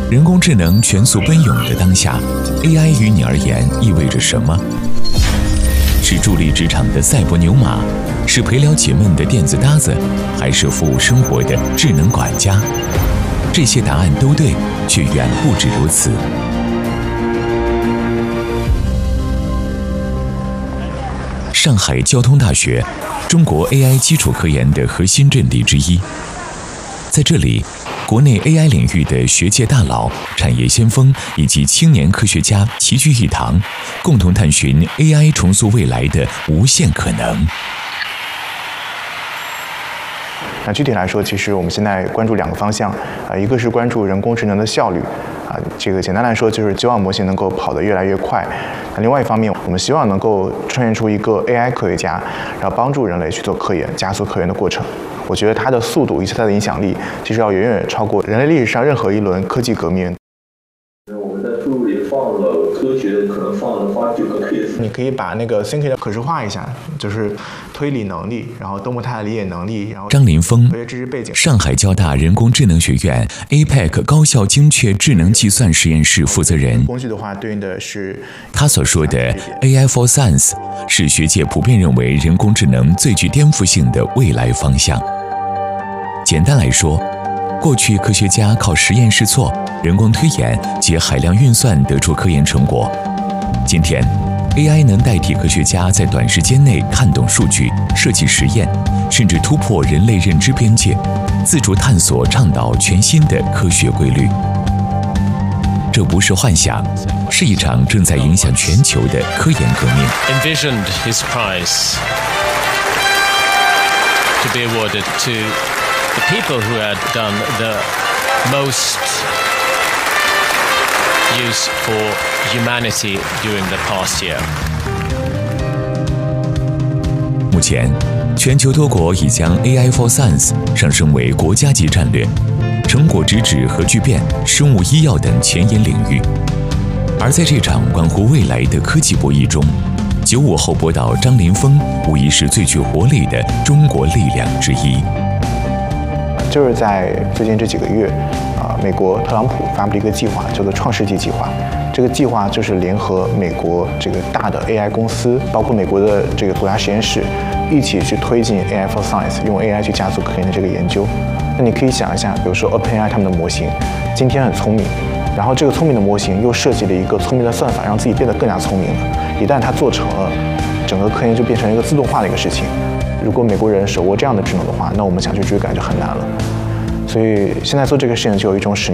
人工智能全速奔涌的当下 ，AI 于你而言意味着什么？是助力职场的赛博牛马，是陪聊解闷的电子搭子，还是服务生活的智能管家？这些答案都对，却远不止如此。上海交通大学，中国 AI 基础科研的核心阵地之一。在这里，国内 AI 领域的学界大佬、产业先锋以及青年科学家齐聚一堂，共同探寻 AI 重塑未来的无限可能。 那具体来说，其实我们现在关注2个方向，一个是关注人工智能的效率，这个简单来说就是希望模型能够跑得越来越快。那另外一方面，我们希望能够创建出一个 AI 科学家，然后帮助人类去做科研，加速科研的过程。我觉得它的速度以及它的影响力，其实要远远超过人类历史上任何一轮科技革命。 我们在注里放了科学，可能放了8、9个 case。 你可以把那个 thinking 可视化一下，就是推理能力，然后多模态的理解能力，然后张林峰， 知识背景。 上海交大人工智能学院 APEC 高效精确智能计算实验室负责人。 工具的话，对应的是他所说的 AI for Science， 是学界普遍认为人工智能最具颠覆性的未来方向。简单来说，过去科学家靠实验试错、人工推演及海量运算得出科研成果。今天 AI 能代替科学家在短时间内看懂数据、设计实验，甚至突破人类认知边界，自主探索倡导全新的科学规律。这不是幻想，是一场正在影响全球的科研革命。 Envisioned his prize to be awarded to the people who had done the most use for humanity during the past year. 目前，全球多国已将 AI for Science 上升为国家级战略，成果直指核聚变、生物医药等前沿领域。而在这场关乎未来的科技博弈中，95后播导张林峰无疑是最具活力的中国力量之一。 就是在最近这几个月，美国特朗普发布了一个计划，叫做创世纪计划。这个计划就是联合美国这个大的 AI 公司，包括美国的这个国家实验室，一起去推进 AI for Science， 用 AI 去加速科研的这个研究。那你可以想一下，比如说 OpenAI 他们的模型，今天很聪明，然后这个聪明的模型又设计了一个聪明的算法，让自己变得更加聪明了。一旦它做成了，整个科研就变成一个自动化的一个事情。如果美国人手握这样的智能的话，那我们想去追赶就很难了。所以现在做这个事情就有一种使命。